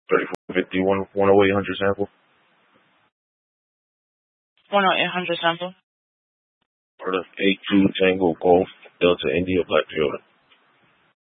3450 10800 sample. 10800 sample. Or the 82 Tango Golf Delta India Black Toyota.